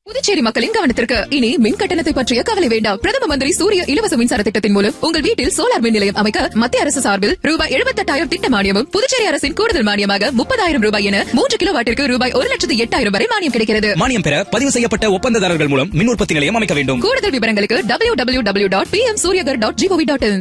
புதுச்சேரி மக்களின் கவனத்திற்கு இனி மின் கட்டணத்தை பற்றிய கவலை வேண்டாம். பிரதம மந்திரி சூரிய இலவச மின்சார திட்டத்தின் மூலம் உங்கள் வீட்டில் சோலார் மின் நிலையம் அமைக்க மத்திய அரசு சார்பில் ரூபாய் 78,000 திட்ட மானியமும், புதுச்சேரி அரசின் கூடுதல் மானியமாக 30,000 ரூபாய் என 3 கிலோவாட்டிற்கு ரூபாய் 1,08,000 வரை மானியம் கிடைக்கிறது. மானியம் பெற பதிவு செய்யப்பட்ட ஒப்பந்ததாரர்கள் மூலம் மின் உற்பத்தி நிலையம் அமைக்க வேண்டும். கூடுதல் விவரங்களுக்கு www.pmsuryagar.gov.in.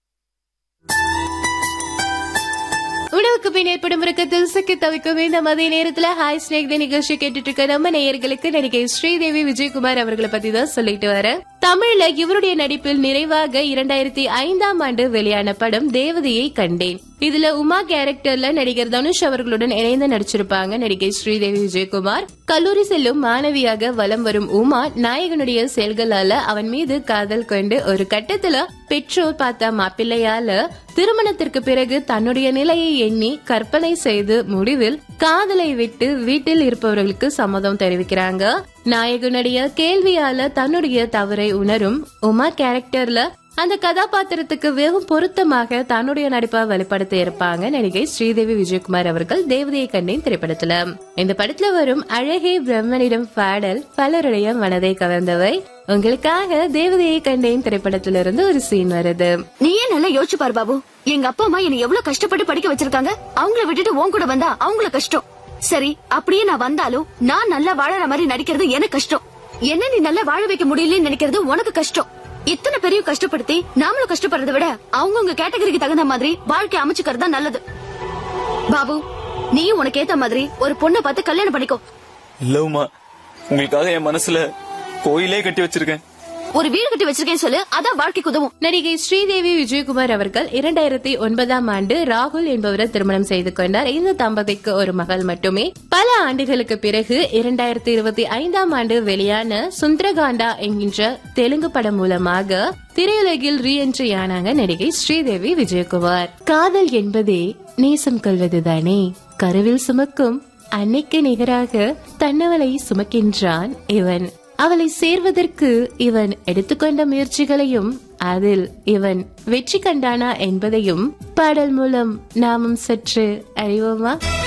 உணவுக்கு பின் ஏற்படும் உறக்கத்தில் சிக்கி தவிக்கும் இந்த மதிய நேரத்துல ஹாய் ஸ்நேக் நிகழ்ச்சி கேட்டுட்டு இருக்க நம்ம நேயர்களுக்கு நடிகை ஸ்ரீதேவி விஜயகுமார் அவர்களை பத்தி தான் சொல்லிட்டு வர. தமிழ்ல இவருடைய நடிப்பில் நிறைவாக 2005 வெளியான படம் தேவதையை கண்டேன். இதுல உமா கேரக்டர்ல நடிகர் தனுஷ் அவர்களுடன் இணைந்து நடிச்சிருப்பாங்க நடிகை ஸ்ரீதேவி விஜயகுமார். கல்லூரி செல்லும் மாணவியாக வலம் வரும் உமா நாயகனுடைய செயல்களால அவன் மீது காதல் கொண்டு ஒரு கட்டத்துல பெற்றோர் பார்த்த மாப்பிள்ளையால திருமணத்திற்கு பிறகு தன்னுடைய நிலையை எண்ணி கற்பனை செய்து முடிவில் காதலை விட்டு வீட்டில் இருப்பவர்களுக்கு சம்மதம் தெரிவிக்கிறாங்க. நாயகனுடைய கேள்வியால தன்னுடைய தவறை உணரும் உமா கேரக்டர்ல அந்த கதாபாத்திரத்துக்கு வெறும் பொருத்தமாக தன்னுடைய நடிப்பை வெளிப்படுத்தி இருப்பாங்க நடிகை ஸ்ரீதேவி விஜயகுமார் அவர்கள் தேவதையை கண்டேன் திரைப்படத்துல. இந்த படத்துல வரும் அழகே பிரம்மனிடம் பாடல் பலருடைய மனதை கவர்ந்தவை. உங்களுக்காக தேவதையை கண்டேன் திரைப்படத்திலிருந்து ஒரு சீன் வருது. நீயே நல்லா யோசிச்சு பாரு பாபு. எங்க அப்பா அம்மா என்ன எவ்வளவு கஷ்டப்பட்டு படிக்க வச்சிருக்காங்க. அவங்கள விட்டுட்டு உன் கூட வந்தா அவங்கள கஷ்டம். சரி, அப்படியே நான் வந்தாலும் நான் நல்லா வாழற மாதிரி நடிக்கிறது எனக்கு கஷ்டம். என்ன நீ நல்லா வாழ வைக்க முடியலன்னு நினைக்கிறது உனக்கு கஷ்டம். இத்தனை பெரிய கஷ்டப்படுத்தி நாமளும் கஷ்டப்படுறதை விட அவங்கவுங்க கேட்டகரிக்கு தகுந்த மாதிரி வாழ்க்கை அமைச்சுக்கிறது தான் நல்லது. பாபு, நீயும் உனக்கு ஏத்த மாதிரி ஒரு பொண்ணை பார்த்து கல்யாணம் பண்ணிக்கோ. இல்லவுமா, உங்களுக்காக என் மனசுல கோயிலே கட்டி வச்சிருக்கேன். ஒரு வீடு கட்டி வச்சிருக்கேன் சொல்லு, அதான் வாழ்க்கைக்கு உதவும். நடிகை ஸ்ரீதேவி விஜயகுமார் அவர்கள் 2009 ராகுல் என்பவரை திருமணம் செய்து கொண்டார். இந்த தம்பதிக்கு ஒரு மகள் மட்டுமே. பல ஆண்டுகளுக்கு பிறகு 2025 வெளியான சுந்தரகாண்டா என்கின்ற தெலுங்கு படம் மூலமாக திரையுலகில் ரீஎன்ட்ரி ஆனாங்க நடிகை ஸ்ரீதேவி விஜயகுமார். காதல் என்பதே நேசம் கொள்வதுதானே. கருவில் சுமக்கும் அன்னைக்கு நிகராக தன்னவளை சுமக்கின்றான் இவன். அவளை சேர்வதற்கு இவன் எடுத்துக்கொண்ட முயற்சிகளையும் அதில் இவன் வெற்றி கண்டானா என்பதையும் பாடல் மூலம் நாமும் சற்று அறிவோமா?